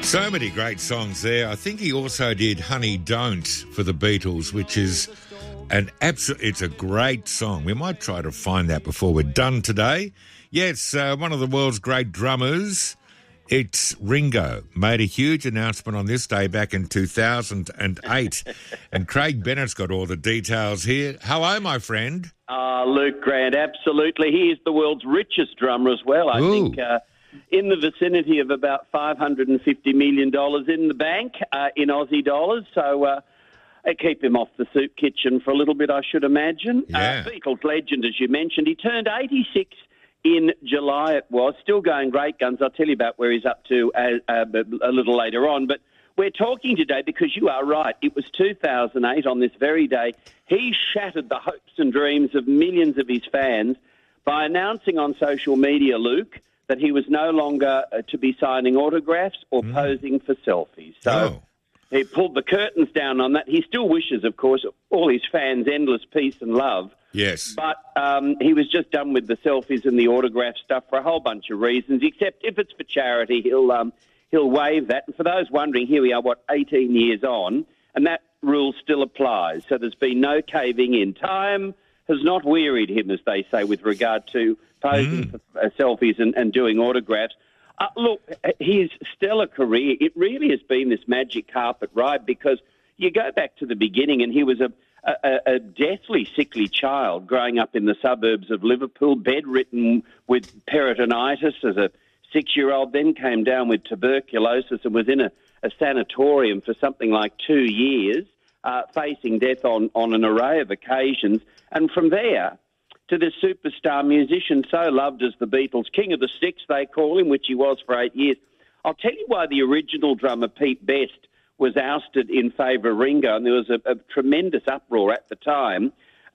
So many great songs there. I think he also did Honey Don't for the Beatles, which is it's a great song. We might try to find that before we're done today. Yes, one of the world's great drummers. It's Ringo. Made a huge announcement on this day back in 2008. And Craig Bennett's got all the details here. Hello, my friend. Luke Grant, absolutely. He is the world's richest drummer as well. I think in the vicinity of about $550 million in the bank in Aussie dollars. So keep him off the soup kitchen for a little bit, I should imagine. Yeah. Beatles legend, as you mentioned. He turned 86 in July, it was. Still going great guns. I'll tell you about where he's up to a little later on. But we're talking today because you are right. It was 2008 on this very day. He shattered the hopes and dreams of millions of his fans by announcing on social media, Luke, that he was no longer to be signing autographs or posing for selfies. So he pulled the curtains down on that. He still wishes, of course, all his fans endless peace and love. Yes. But he was just done with the selfies and the autograph stuff for a whole bunch of reasons, except if it's for charity, he'll waive that. And for those wondering, here we are, 18 years on, and that rule still applies. So there's been no caving in. Time has not wearied him, as they say, with regard to posing for selfies and doing autographs. Look, his stellar career, it really has been this magic carpet ride because you go back to the beginning and he was a deathly sickly child growing up in the suburbs of Liverpool, bedridden with peritonitis as a 6-year-old, then came down with tuberculosis and was in a sanatorium for something like 2 years, facing death on an array of occasions. And from there to this superstar musician so loved as the Beatles, King of the Sticks they call him, which he was for 8 years. I'll tell you why the original drummer, Pete Best, was ousted in favour of Ringo, and there was a tremendous uproar at the time.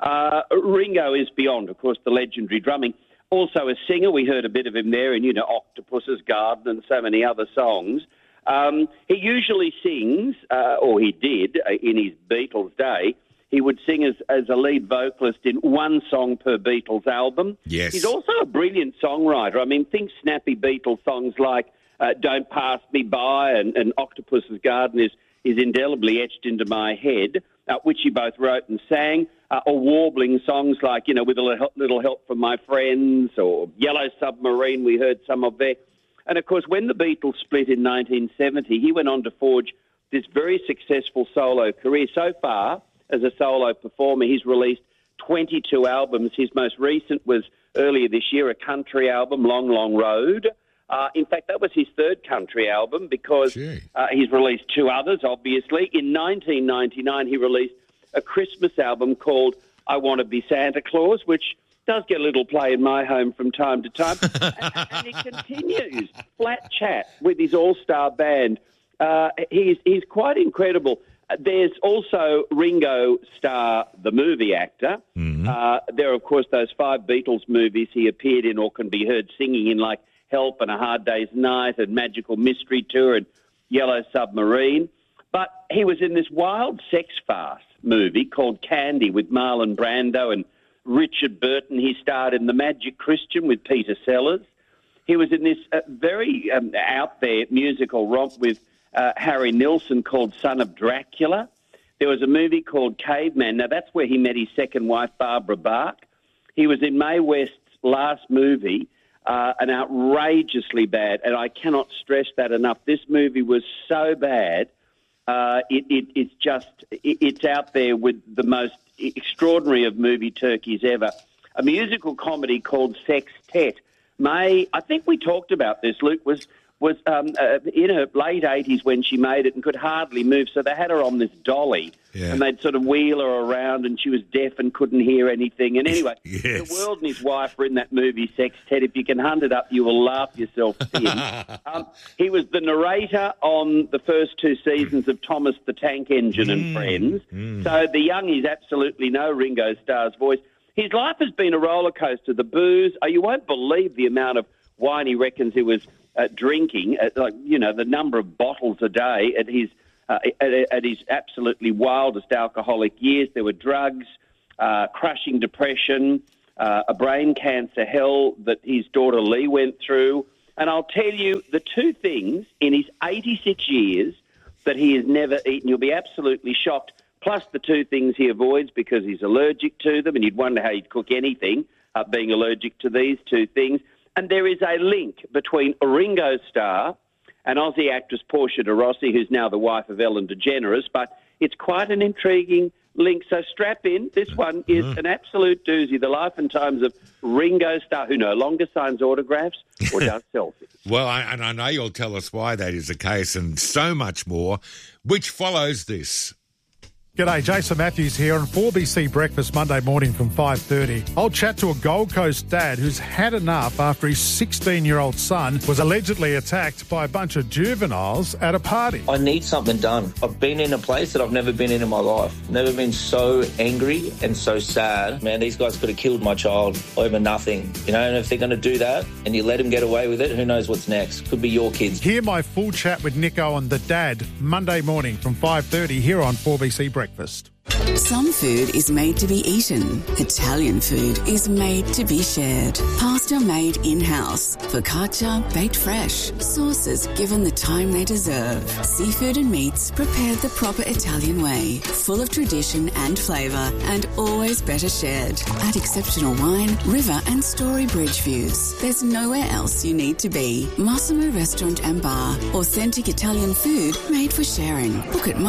Ringo is beyond, of course, the legendary drumming. Also a singer, we heard a bit of him there in, Octopus's Garden and so many other songs. He usually sings, or he did in his Beatles day, he would sing as a lead vocalist in one song per Beatles album. Yes. He's also a brilliant songwriter. I mean, think snappy Beatles songs like Don't Pass Me By and Octopus's Garden is indelibly etched into my head, which he both wrote and sang, or warbling songs like, With a Little Help from My Friends or Yellow Submarine, we heard some of there. And, of course, when the Beatles split in 1970, he went on to forge this very successful solo career. So far, as a solo performer, he's released 22 albums. His most recent was earlier this year, a country album, Long, Long Road. In fact, that was his third country album because he's released 2 others, obviously. In 1999, he released a Christmas album called I Want to Be Santa Claus, which does get a little play in my home from time to time. and he continues, flat chat with his all-star band. He's quite incredible. There's also Ringo Starr, the movie actor. There are, of course, those 5 Beatles movies he appeared in or can be heard singing in, like Help and A Hard Day's Night and Magical Mystery Tour and Yellow Submarine. But he was in this wild sex farce movie called Candy with Marlon Brando and Richard Burton. He starred in The Magic Christian with Peter Sellers. He was in this very out there musical romp with Harry Nilsson called Son of Dracula. There was a movie called Caveman. Now, that's where he met his second wife, Barbara Bach. He was in Mae West's last movie, an outrageously bad, and I cannot stress that enough. This movie was so bad, it's out there with the most extraordinary of movie turkeys ever. A musical comedy called Sextet. I think we talked about this, Luke, was in her late 80s when she made it and could hardly move, so they had her on this dolly, and they'd sort of wheel her around, and she was deaf and couldn't hear anything. And anyway, The World and his wife were in that movie, Sextet. If you can hunt it up, you will laugh yourself in. He was the narrator on the first 2 seasons of Thomas the Tank Engine and Friends, so the youngies absolutely know Ringo Starr's voice. His life has been a roller coaster. The booze, you won't believe the amount of wine he reckons he was drinking, the number of bottles a day at his absolutely wildest alcoholic years. There were drugs, crushing depression, a brain cancer hell that his daughter Lee went through, And I'll tell you the two things in his 86 years that he has never eaten. You'll be absolutely shocked. Plus the two things he avoids because he's allergic to them, and you'd wonder how he'd cook anything, being allergic to these two things. And there is a link between Ringo Starr and Aussie actress Portia de Rossi, who's now the wife of Ellen DeGeneres, but it's quite an intriguing link. So strap in. This one is an absolute doozy. The life and times of Ringo Starr, who no longer signs autographs or does selfies. Well, I know you'll tell us why that is the case and so much more, which follows this. G'day, Jason Matthews here on 4BC Breakfast Monday morning from 5:30. I'll chat to a Gold Coast dad who's had enough after his 16-year-old son was allegedly attacked by a bunch of juveniles at a party. I need something done. I've been in a place that I've never been in my life. Never been so angry and so sad. Man, these guys could have killed my child over nothing. You know, and if they're going to do that and you let them get away with it, who knows what's next? Could be your kids. Hear my full chat with Nico on The Dad Monday morning from 5:30 here on 4BC Breakfast. Some food is made to be eaten. Italian food is made to be shared. Pasta made in-house. Focaccia baked fresh. Sauces given the time they deserve. Seafood and meats prepared the proper Italian way. Full of tradition and flavour and always better shared. At exceptional wine, river and story bridge views. There's nowhere else you need to be. Massimo Restaurant and Bar. Authentic Italian food made for sharing. Book at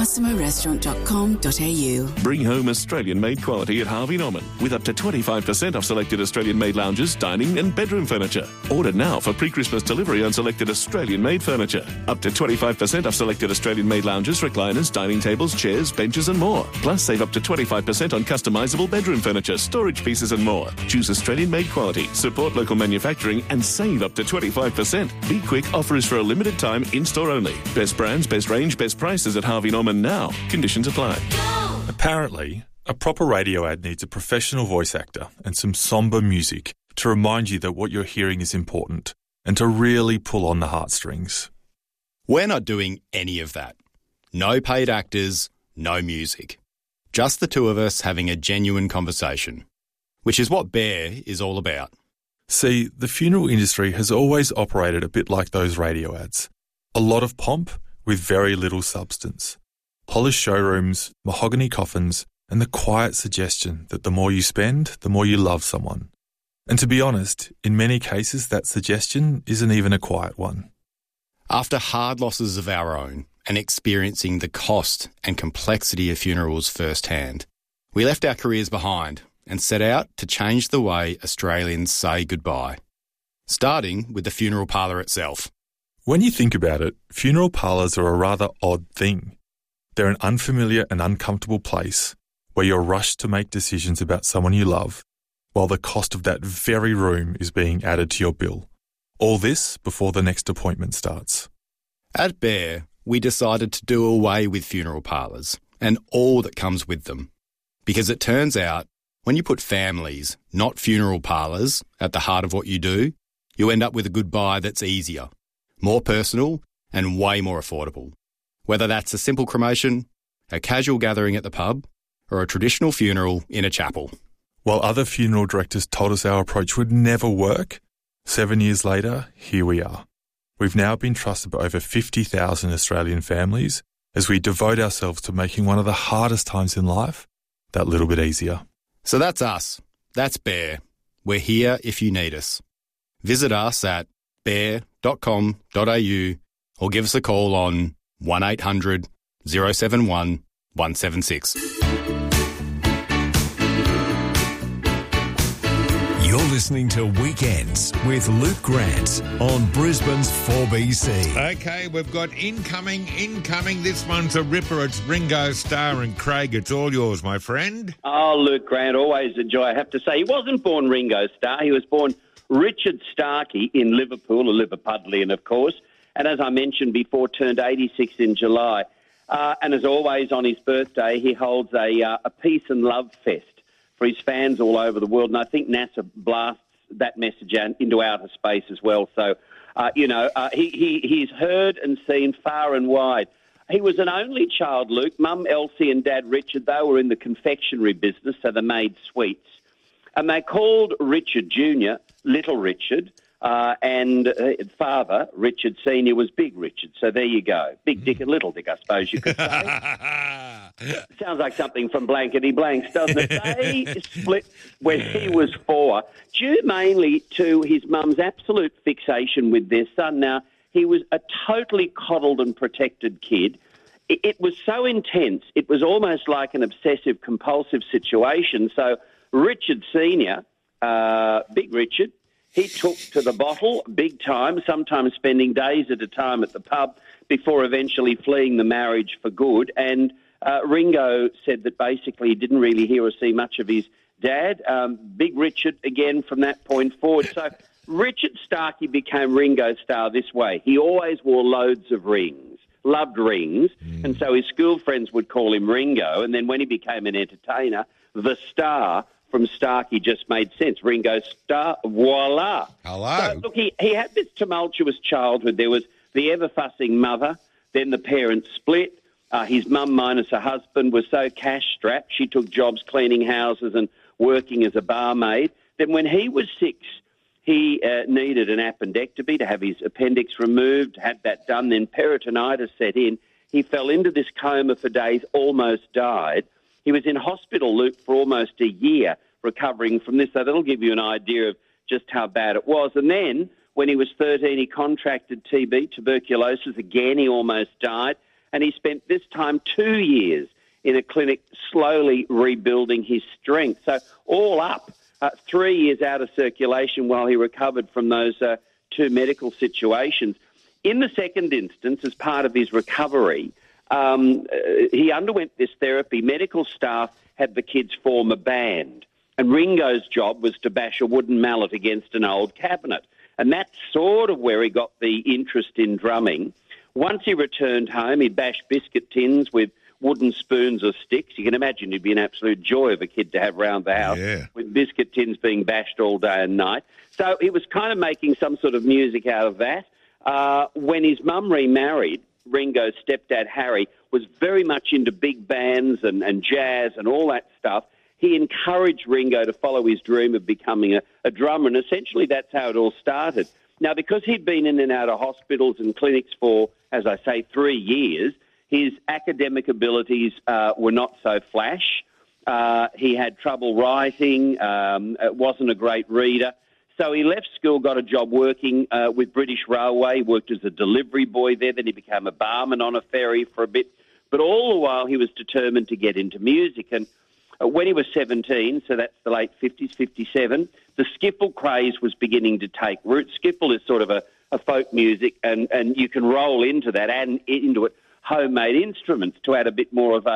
massimorestaurant.com.au. Bring home Australian-made quality at Harvey Norman with up to 25% off selected Australian-made lounges, dining and bedroom furniture. Order now for pre-Christmas delivery on selected Australian-made furniture. Up to 25% off selected Australian-made lounges, recliners, dining tables, chairs, benches and more. Plus save up to 25% on customisable bedroom furniture, storage pieces and more. Choose Australian-made quality, support local manufacturing and save up to 25%. Be quick, offer is for a limited time, in-store only. Best brands, best range, best prices at Harvey Norman now. Conditions apply. Apparently, a proper radio ad needs a professional voice actor and some sombre music to remind you that what you're hearing is important and to really pull on the heartstrings. We're not doing any of that. No paid actors, no music. Just the two of us having a genuine conversation, which is what Bear is all about. See, the funeral industry has always operated a bit like those radio ads. A lot of pomp with very little substance. Polished showrooms, mahogany coffins, and the quiet suggestion that the more you spend, the more you love someone. And to be honest, in many cases that suggestion isn't even a quiet one. After hard losses of our own and experiencing the cost and complexity of funerals firsthand, we left our careers behind and set out to change the way Australians say goodbye, starting with the funeral parlour itself. When you think about it, funeral parlours are a rather odd thing. They're an unfamiliar and uncomfortable place where you're rushed to make decisions about someone you love, while the cost of that very room is being added to your bill. All this before the next appointment starts. At Bear, we decided to do away with funeral parlours and all that comes with them. Because it turns out, when you put families, not funeral parlours, at the heart of what you do, you end up with a goodbye that's easier, more personal and way more affordable. Whether that's a simple cremation, a casual gathering at the pub, or a traditional funeral in a chapel. While other funeral directors told us our approach would never work, 7 years later, here we are. We've now been trusted by over 50,000 Australian families as we devote ourselves to making one of the hardest times in life that little bit easier. So that's us. That's Bear. We're here if you need us. Visit us at bear.com.au or give us a call on 1800 071 176. You're listening to Weekends with Luke Grant on Brisbane's 4BC. Okay, we've got incoming. This one's a ripper. It's Ringo Starr and Craig. It's all yours, my friend. Oh, Luke Grant, always a joy. I have to say, he wasn't born Ringo Starr. He was born Richard Starkey in Liverpool, a Liverpudlian, of course. And as I mentioned before, turned 86 in July. And as always, on his birthday, he holds a peace and love fest for his fans all over the world. And I think NASA blasts that message out into outer space as well. So, he's heard and seen far and wide. He was an only child, Luke. Mum Elsie and Dad Richard, they were in the confectionery business, so they made sweets. And they called Richard Jr. Little Richard, and father, Richard Sr., was Big Richard. So there you go. Big Dick and Little Dick, I suppose you could say. Sounds like something from Blankety Blanks, doesn't it? They split when he was 4, due mainly to his mum's absolute fixation with their son. Now, he was a totally coddled and protected kid. It was so intense, it was almost like an obsessive-compulsive situation. So Richard Sr., Big Richard, he took to the bottle big time, sometimes spending days at a time at the pub before eventually fleeing the marriage for good. And Ringo said that basically he didn't really hear or see much of his dad. Big Richard, again, from that point forward. So Richard Starkey became Ringo's star this way. He always wore loads of rings, loved rings, and so his school friends would call him Ringo. And then when he became an entertainer, the star from Starkey just made sense. Ringo Starr, voila. Hello. So, look, he had this tumultuous childhood. There was the ever-fussing mother, then the parents split. His mum, minus her husband, was so cash-strapped, she took jobs cleaning houses and working as a barmaid. Then when he was 6, he needed an appendectomy to have his appendix removed, had that done, then peritonitis set in. He fell into this coma for days, almost died. He was in hospital, Luke, for almost a year recovering from this, so that'll give you an idea of just how bad it was. And then, when he was 13, he contracted TB, tuberculosis. Again, he almost died. And he spent this time 2 years in a clinic slowly rebuilding his strength. So all up, 3 years out of circulation while he recovered from those 2 medical situations. In the second instance, as part of his recovery, he underwent this therapy. Medical staff had the kids form a band, and Ringo's job was to bash a wooden mallet against an old cabinet. And that's sort of where he got the interest in drumming. Once he returned home, he'd bash biscuit tins with wooden spoons or sticks. You can imagine it'd be an absolute joy of a kid to have round the house, with biscuit tins being bashed all day and night. So he was kind of making some sort of music out of that. When his mum remarried, Ringo's stepdad, Harry, was very much into big bands and jazz and all that stuff. He encouraged Ringo to follow his dream of becoming a drummer, and essentially that's how it all started. Now, because he'd been in and out of hospitals and clinics for, as I say, 3 years, his academic abilities were not so flash. He had trouble writing, wasn't a great reader. So he left school, got a job working with British Railway, worked as a delivery boy there, then he became a barman on a ferry for a bit. But all the while he was determined to get into music. And when he was 17, so that's the late 50s, 57, the skiffle craze was beginning to take root. Skiffle is sort of a folk music, and you can roll into that and into it homemade instruments to add a bit more of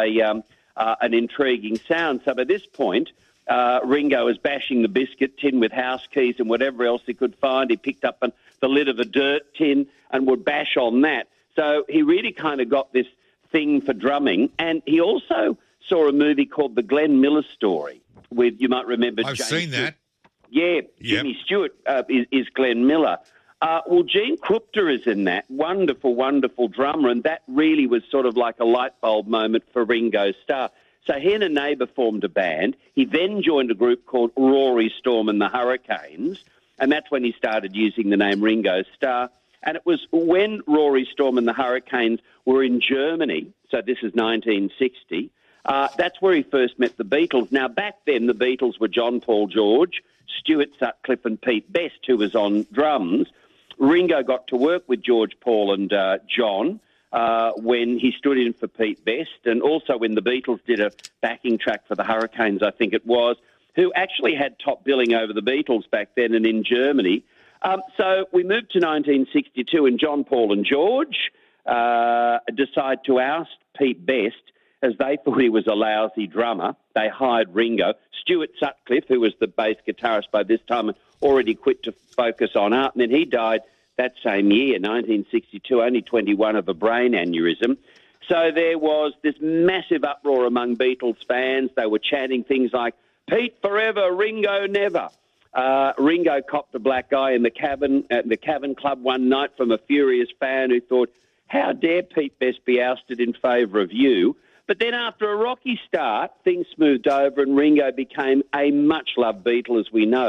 an intriguing sound. So by this point, Ringo was bashing the biscuit tin with house keys and whatever else he could find. He picked up the lid of a dirt tin and would bash on that. So he really kind of got this thing for drumming. And he also saw a movie called The Glenn Miller Story with, you might remember, I've seen that. Yeah, Jimmy Stewart is Glenn Miller. Well, Gene Krupa is in that. Wonderful, wonderful drummer, and that really was sort of like a light bulb moment for Ringo Starr. So he and a neighbour formed a band. He then joined a group called Rory Storm and the Hurricanes, and that's when he started using the name Ringo Starr. And it was when Rory Storm and the Hurricanes were in Germany, so this is 1960, that's where he first met the Beatles. Now, back then, the Beatles were John Paul George, Stuart Sutcliffe and Pete Best, who was on drums. Ringo got to work with George, Paul and John when he stood in for Pete Best, and also when the Beatles did a backing track for the Hurricanes, I think it was, who actually had top billing over the Beatles back then and in Germany. So we moved to 1962, and John, Paul and George decide to oust Pete Best as they thought he was a lousy drummer. They hired Ringo. Stuart Sutcliffe, who was the bass guitarist by this time, had already quit to focus on art, and then he died that same year, 1962, only 21, of a brain aneurysm. So there was this massive uproar among Beatles fans. They were chanting things like, "Pete forever, Ringo never." Ringo copped a black eye in the Cavern Club one night from a furious fan who thought, how dare Pete Best be ousted in favour of you? But then after a rocky start, things smoothed over and Ringo became a much-loved Beatle, as we know.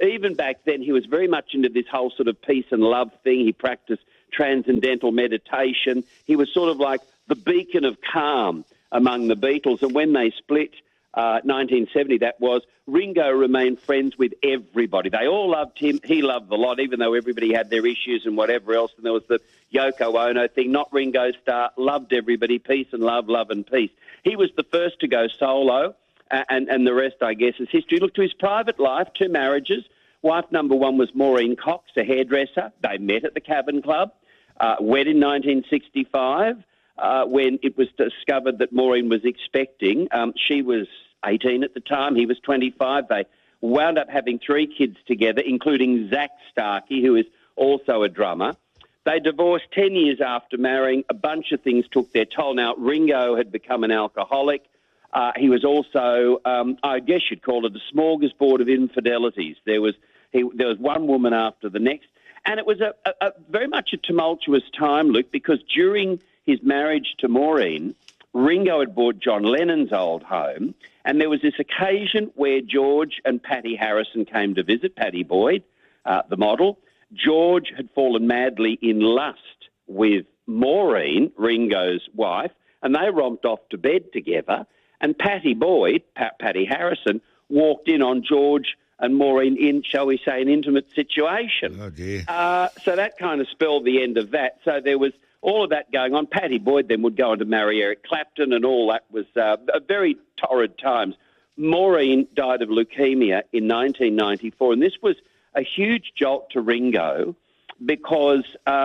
even back then, he was very much into this whole sort of peace and love thing. He practiced transcendental meditation. He was sort of like the beacon of calm among the Beatles. And when they split, 1970 that was, Ringo remained friends with everybody. They all loved him. He loved the lot, even though everybody had their issues and whatever else. And there was the Yoko Ono thing, not Ringo Starr, loved everybody, peace and love, love and peace. He was the first to go solo, and the rest, I guess, is history. Look to his private life, 2 marriages. Wife number 1 was Maureen Cox, a hairdresser. They met at the Cabin Club, wed in 1965. When it was discovered that Maureen was expecting. She was 18 at the time. He was 25. They wound up having 3 kids together, including Zach Starkey, who is also a drummer. They divorced 10 years after marrying. A bunch of things took their toll. Now, Ringo had become an alcoholic. He was also, I guess you'd call it, a smorgasbord of infidelities. There was one woman after the next. And it was a very much a tumultuous time, Luke, because during his marriage to Maureen, Ringo had bought John Lennon's old home, and there was this occasion where George and Patty Harrison came to visit, Patty Boyd, the model. George had fallen madly in lust with Maureen, Ringo's wife, and they romped off to bed together, and Patty Boyd, Patty Harrison, walked in on George and Maureen in, shall we say, an intimate situation. Oh, dear. So that kind of spelled the end of that. So there was all of that going on. Patty Boyd then would go on to marry Eric Clapton, and all that was a very torrid times. Maureen died of leukemia in 1994, and this was a huge jolt to Ringo because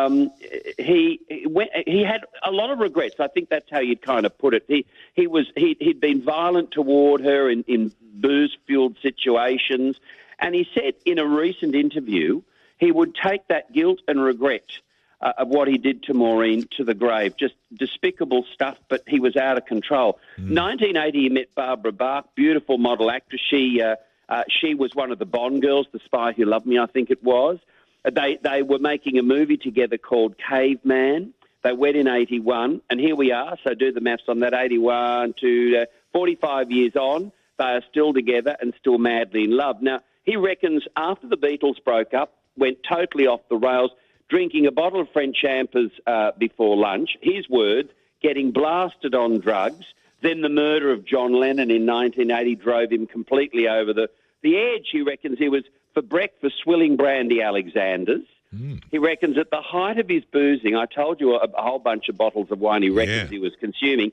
he had a lot of regrets. I think that's how you'd kind of put it. He'd been violent toward her in booze-fueled situations, and he said in a recent interview he would take that guilt and regret of what he did to Maureen to the grave. Just despicable stuff, but he was out of control. 1980, he met Barbara Bach, beautiful model actress. She was one of the Bond girls, The Spy Who Loved Me, I think it was. They were making a movie together called Caveman. They wed in 81, and here we are. So do the maths on that, 81 to 45 years on. They are still together and still madly in love. Now, he reckons after the Beatles broke up, went totally off the rails, drinking a bottle of French champers before lunch, his words, getting blasted on drugs. Then the murder of John Lennon in 1980 drove him completely over the edge. He reckons he was, for breakfast, swilling brandy Alexanders. He reckons at the height of his boozing, I told you a whole bunch of bottles of wine he reckons he was consuming,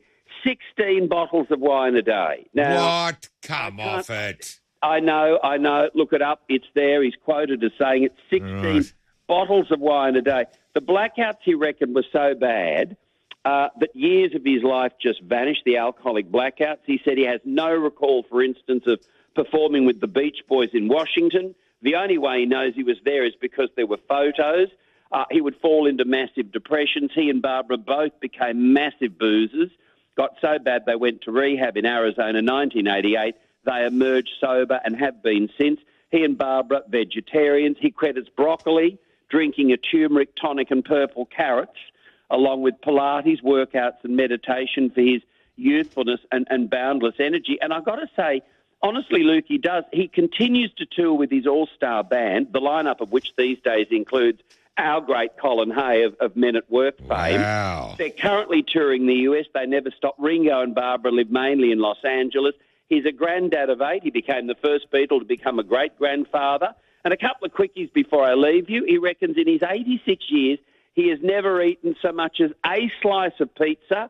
16 bottles of wine a day. Now, What? Come off it. I know. Look it up. It's there. He's quoted as saying it's 16 bottles of wine a day. The blackouts, he reckoned, were so bad that years of his life just vanished, the alcoholic blackouts. He said he has no recall, for instance, of performing with the Beach Boys in Washington. The only way he knows he was there is because there were photos. He would fall into massive depressions. He and Barbara both became massive boozers, got so bad they went to rehab in Arizona in 1988. They emerged sober and have been since. He and Barbara, vegetarians. He credits broccoli, drinking a turmeric tonic and purple carrots, along with Pilates, workouts and meditation for his youthfulness and boundless energy. And I've got to say, honestly, Luke, he continues to tour with his all-star band, the lineup of which these days includes our great Colin Hay of Men at Work fame. Wow. They're currently touring the US. They never stop. Ringo and Barbara live mainly in Los Angeles. He's a granddad of 8. He became the first Beatle to become a great-grandfather. And a couple of quickies before I leave you. He reckons in his 86 years, he has never eaten so much as a slice of pizza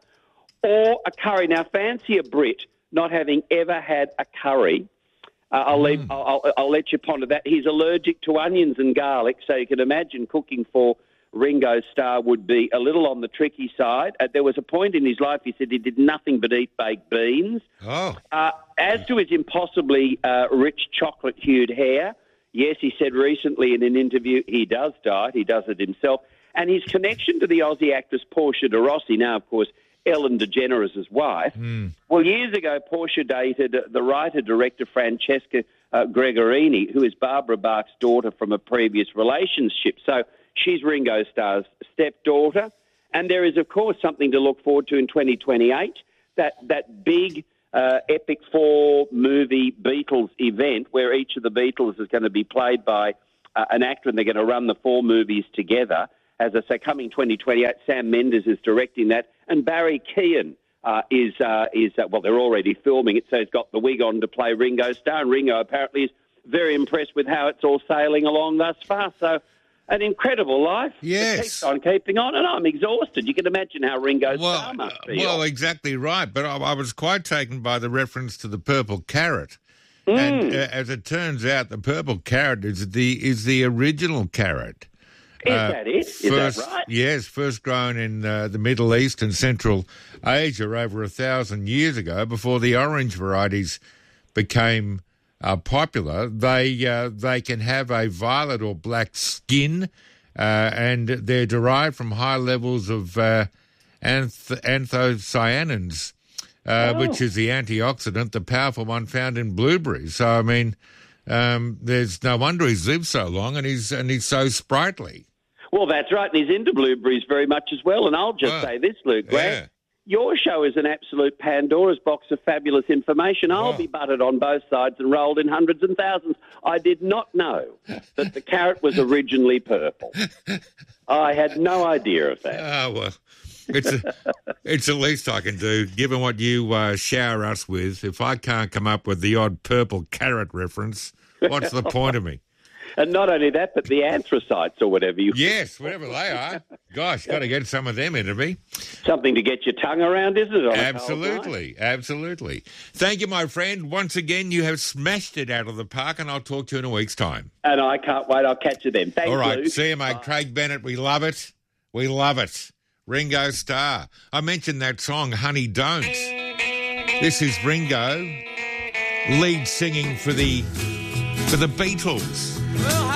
or a curry. Now, fancy a Brit not having ever had a curry. I'll let you ponder that. He's allergic to onions and garlic, so you can imagine cooking for Ringo Starr would be a little on the tricky side. There was a point in his life he said he did nothing but eat baked beans. Oh. As to his impossibly rich chocolate-hued hair, yes, he said recently in an interview he does dye it. He does it himself. And his connection to the Aussie actress Portia de Rossi, now, of course, Ellen DeGeneres' wife. Well, years ago, Portia dated the writer-director Francesca Gregorini, who is Barbara Bach's daughter from a previous relationship. So she's Ringo Starr's stepdaughter. And there is, of course, something to look forward to in 2028, that big epic 4-movie Beatles event where each of the Beatles is going to be played by an actor, and they're going to run the 4 movies together. As I say, coming 2028, Sam Mendes is directing that, and Barry Keoghan is well, they're already filming it, so he's got the wig on to play Ringo Starr, and Ringo apparently is very impressed with how it's all sailing along thus far. So an incredible life. Yes. It keeps on keeping on, and I'm exhausted. You can imagine how Ringo Starr must feel. Well, exactly right. But I was quite taken by the reference to the purple carrot. And as it turns out, the purple carrot is the original carrot. Is that it? Is that right? Yes, first grown in the Middle East and Central Asia over 1,000 years ago, before the orange varieties became popular. They can have a violet or black skin, and they're derived from high levels of anthocyanins, which is the antioxidant, the powerful one found in blueberries. So, I mean, there's no wonder he's lived so long, and he's so sprightly. Well, that's right, and he's into blueberries very much as well. And I'll just say this, Luke Grant. Your show is an absolute Pandora's box of fabulous information. I'll be buttered on both sides and rolled in hundreds and thousands. I did not know that the carrot was originally purple. I had no idea of that. Oh, well, it's the least I can do, given what you shower us with. If I can't come up with the odd purple carrot reference, what's the point of me? And not only that, but the anthracites or whatever you... Yes, whatever they are. Gosh, got to get some of them into me. Something to get your tongue around, isn't it? Absolutely, absolutely. Thank you, my friend. Once again, you have smashed it out of the park, and I'll talk to you in a week's time. And I can't wait. I'll catch you then. Thanks, all right, Luke. see you, mate. Bye. Craig Bennett, we love it. We love it. Ringo Starr. I mentioned that song, Honey Don't. This is Ringo, lead singing for the Beatles.